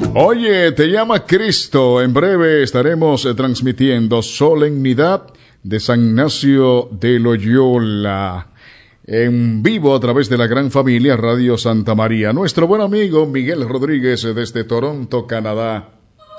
Oye, te llama Cristo. En breve estaremos transmitiendo Solemnidad de San Ignacio de Loyola en vivo a través de la gran familia Radio Santa María. Nuestro buen amigo Miguel Rodríguez desde Toronto, Canadá.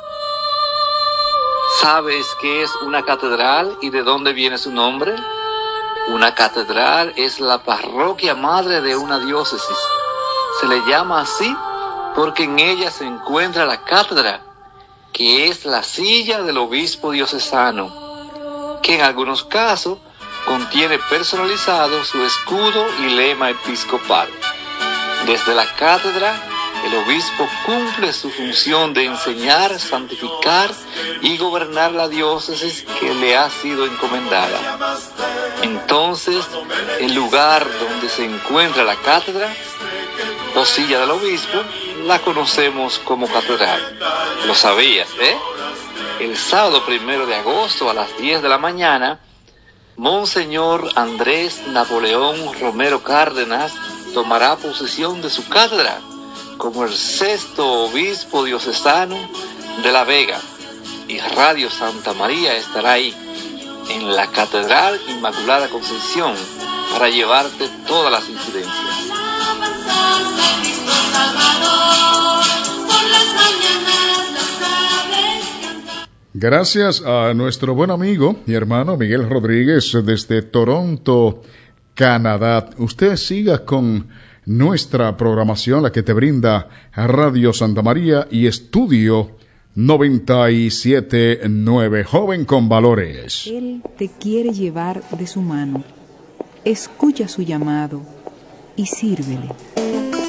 ¿Sabes qué es una catedral y de dónde viene su nombre? Una catedral es la parroquia madre de una diócesis. Se le llama así porque en ella se encuentra la cátedra, que es la silla del obispo diocesano, que en algunos casos contiene personalizado su escudo y lema episcopal. Desde la cátedra, el obispo cumple su función de enseñar, santificar y gobernar la diócesis que le ha sido encomendada. Entonces, el lugar donde se encuentra la cátedra, o silla del obispo, la conocemos como catedral. ¿Lo sabías, El sábado 1 de agosto a las 10 de la mañana, Monseñor Andrés Napoleón Romero Cárdenas tomará posesión de su cátedra como el 6º obispo diocesano de La Vega, y Radio Santa María estará ahí, en la Catedral Inmaculada Concepción, para llevarte todas las incidencias. Gracias a nuestro buen amigo y hermano Miguel Rodríguez desde Toronto, Canadá. Usted siga con nuestra programación, la que te brinda Radio Santa María y Estudio 97.9, Joven con Valores. Él te quiere llevar de su mano. Escucha su llamado y sírvele.